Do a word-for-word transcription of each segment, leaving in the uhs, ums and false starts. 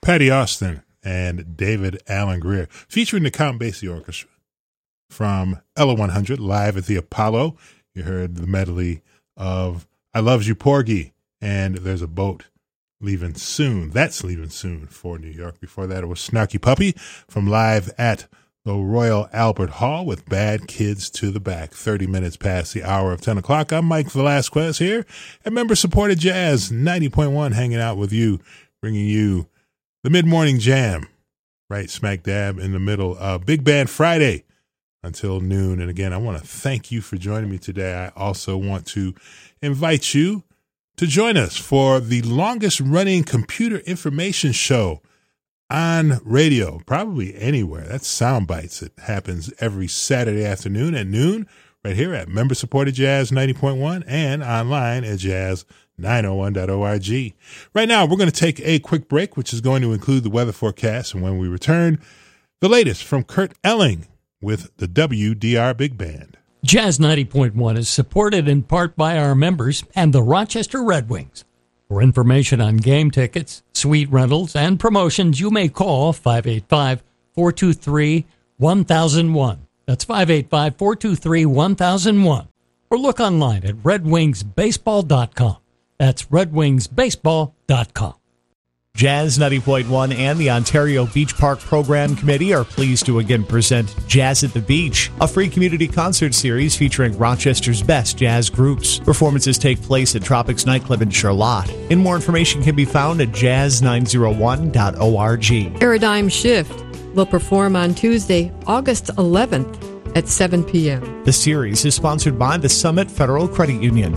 Patty Austin and David Alan Grier, featuring the Count Basie Orchestra from Ella one hundred live at the Apollo. You heard the medley of I Loves You Porgy, and There's a Boat Leaving Soon. That's leaving soon for New York. Before that, it was Snarky Puppy from live at the Royal Albert Hall with Bad Kids to the Back. thirty minutes past the hour of ten o'clock. I'm Mike Velasquez here at Member-Supported Jazz ninety point one, hanging out with you, bringing you the mid-morning jam, right smack dab in the middle of Big Band Friday until noon. And again, I want to thank you for joining me today. I also want to invite you to join us for the longest running computer information show on radio, probably anywhere. That's Sound Bites. It happens every Saturday afternoon at noon right here at Member-Supported Jazz ninety point one and online at jazz nine oh one dot org. Right now, we're going to take a quick break, which is going to include the weather forecast. And when we return, the latest from Kurt Elling with the W D R Big Band. Jazz ninety point one is supported in part by our members and the Rochester Red Wings. For information on game tickets, suite rentals, and promotions, you may call five eight five, four two three, one thousand one. That's five eight five, four two three, one thousand one. Or look online at red wings baseball dot com. That's red wings baseball dot com. Jazz ninety point one and the Ontario Beach Park Program Committee are pleased to again present Jazz at the Beach, a free community concert series featuring Rochester's best jazz groups. Performances take place at Tropics Nightclub in Charlotte. And more information can be found at jazz nine oh one dot org. Paradigm Shift will perform on Tuesday, August eleventh at seven p.m. The series is sponsored by the Summit Federal Credit Union.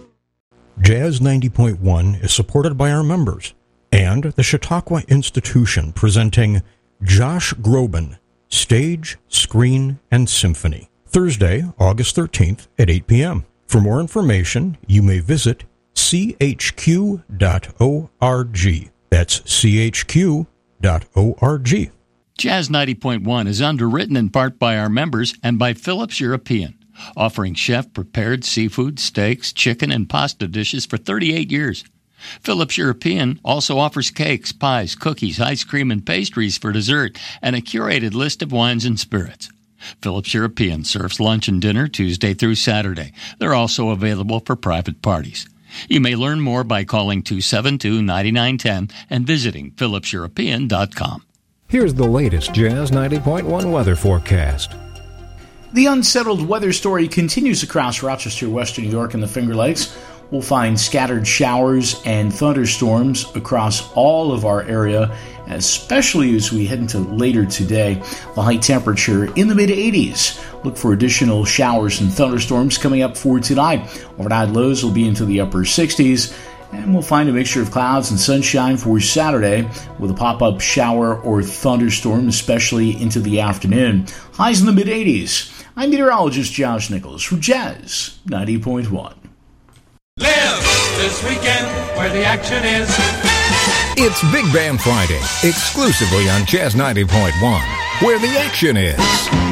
Jazz ninety point one is supported by our members and the Chautauqua Institution, presenting Josh Groban, Stage, Screen, and Symphony, Thursday, August thirteenth at eight p.m. For more information, you may visit c h q dot org. That's c h q dot org. Jazz ninety point one is underwritten in part by our members and by Phillips European, offering chef-prepared seafood, steaks, chicken, and pasta dishes for thirty-eight years. Phillips European also offers cakes, pies, cookies, ice cream, and pastries for dessert, and a curated list of wines and spirits. Phillips European serves lunch and dinner Tuesday through Saturday. They're also available for private parties. You may learn more by calling two seven two, nine nine one zero and visiting phillips european dot com. Here's the latest Jazz ninety point one weather forecast. The unsettled weather story continues across Rochester, Western New York, and the Finger Lakes. We'll find scattered showers and thunderstorms across all of our area, especially as we head into later today. The high temperature in the mid eighties. Look for additional showers and thunderstorms coming up for tonight. Overnight lows will be into the upper sixties. And we'll find a mixture of clouds and sunshine for Saturday with a pop-up shower or thunderstorm, especially into the afternoon. Highs in the mid eighties. I'm meteorologist Josh Nichols for Jazz ninety point one. Live this weekend where the action is. It's Big Band Friday, exclusively on Jazz ninety point one, where the action is.